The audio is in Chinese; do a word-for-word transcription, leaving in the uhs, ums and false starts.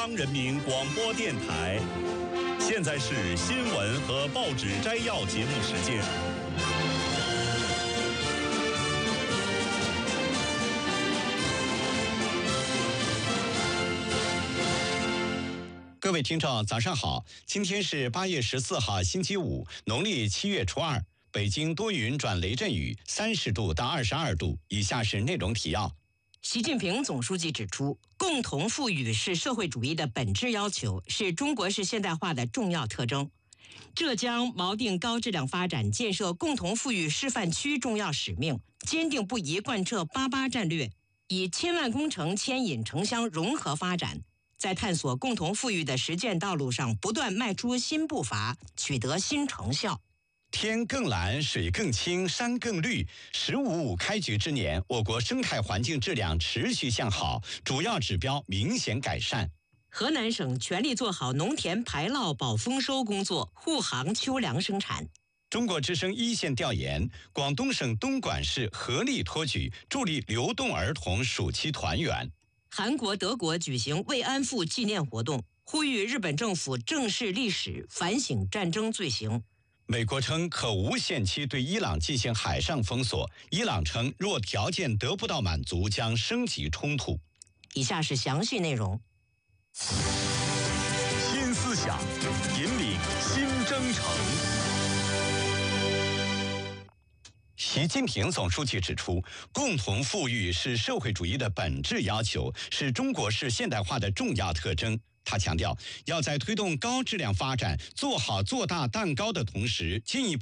央人民广播电台，现在是新闻和报纸摘要节目时间。 各位听众，早上好！今天是八月十四号，星期五，农历七月初二。北京多云转雷阵雨，三十度到二十二度。以下是内容提要。 习近平总书记指出，共同富裕是社会主义的本质要求，是中国式现代化的重要特征。浙江锚定高质量发展建设共同富裕示范区重要使命，坚定不移贯彻八八战略，以千万工程牵引城乡融合发展，在探索共同富裕的实践道路上不断迈出新步伐，取得新成效。 天更蓝，水更清，山更绿。十五五开局之年，我国生态环境质量持续向好，主要指标明显改善。 河南省全力做好农田排涝保丰收工作，护航秋粮生产。 中国之声一线调研，广东省东莞市合力托举，助力流动儿童暑期团圆。 韩国、德国举行慰安妇纪念活动，呼吁日本政府正视历史，反省战争罪行。 美国称可无限期对伊朗进行海上封锁，伊朗称若条件得不到满足，将升级冲突。 以下是详细内容。 新思想引领新征程。 习近平总书记指出，共同富裕是社会主义的本质要求，是中国式现代化的重要特征。他强调，要在推动高质量发展、做好做大蛋糕的同时，进一步